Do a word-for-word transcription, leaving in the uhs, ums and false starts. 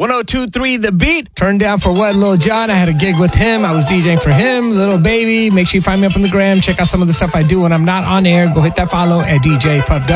one oh two point three The Beat. Turned down for what, Lil Jon? I had a gig with him. I was DJing for him, Little Baby. Make sure you find me up on the gram. Check out some of the stuff I do when I'm not on air. Go hit that follow at D J Puff